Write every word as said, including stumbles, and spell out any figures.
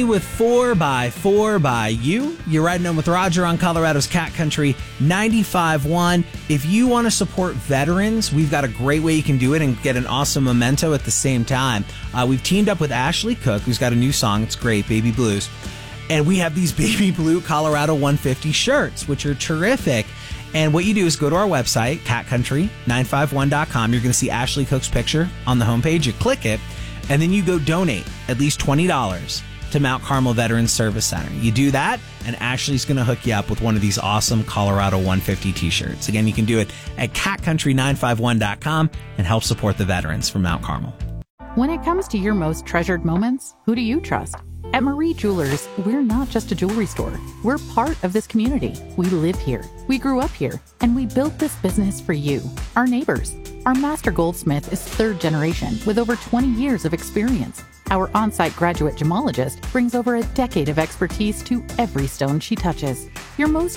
With four by four by you. You're riding home with Roger on Colorado's Cat Country ninety-five point one. If you want to support veterans, we've got a great way you can do it and get an awesome memento at the same time. Uh, we've teamed up with Ashley Cook, who's got a new song. It's great, Baby Blues. And we have these Baby Blue Colorado one fifty shirts, which are terrific. And what you do is go to our website, cat country nine five one dot com. You're going to see Ashley Cook's picture on the homepage. You click it, and then you go donate at least twenty dollars to Mount Carmel Veterans Service Center. You do that, and Ashley's going to hook you up with one of these awesome Colorado one fifty t-shirts. Again, you can do it at cat country nine five one dot com and help support the veterans from Mount Carmel. When it comes to your most treasured moments, who do you trust? At Marie Jewelers, we're not just a jewelry store. We're part of this community. We live here. We grew up here. And we built this business for you, our neighbors. Our master goldsmith is third generation with over twenty years of experience. Our on-site graduate gemologist brings over a decade of expertise to every stone she touches. Your most